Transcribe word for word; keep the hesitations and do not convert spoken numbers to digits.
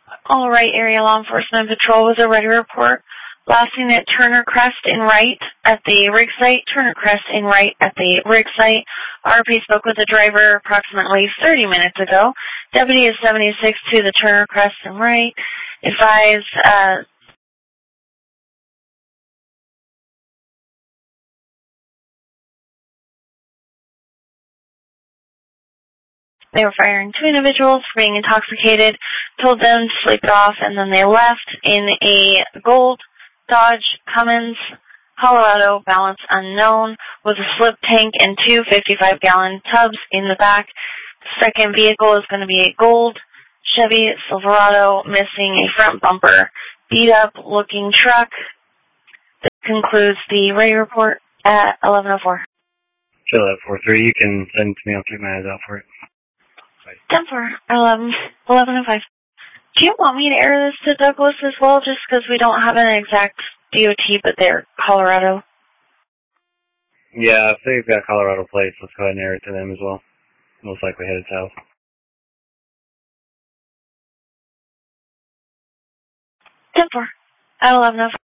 All right, area law enforcement patrol with a ready report. Last seen at Turner Crest in Wright at the rig site. Turner Crest in Wright at the rig site. R P spoke with the driver approximately thirty minutes ago. Deputy is seventy-six to the Turner Crest in Wright. Advise, uh, they were firing two individuals for being intoxicated, told them to sleep it off, and then they left in a gold Dodge Cummins, Colorado, balance unknown, with a slip tank and two fifty-five gallon tubs in the back. The second vehicle is going to be a gold Chevy Silverado, missing a front bumper. Beat up looking truck. That concludes the radio report at eleven oh four. Chill at four three. You can send it to me. I'll keep my eyes out for it. ten four, eleven, eleven oh five. Do you want me to air this to Douglas as well, just because we don't have an exact D O T, but they're Colorado? Yeah, if they've got Colorado plates, let's go ahead and air it to them as well. Most likely headed south. ten four, at eleven oh five.